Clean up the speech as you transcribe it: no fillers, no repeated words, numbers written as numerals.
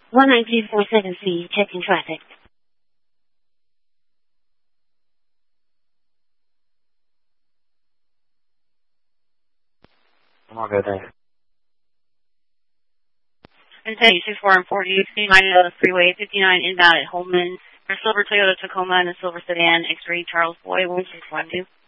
19247C, checking traffic. I'm all good, thanks. And 1024 and 40, 59 out of the freeway, 59 inbound at Holman, for silver Toyota Tacoma and a silver sedan, X-ray Charles Boy, 1612.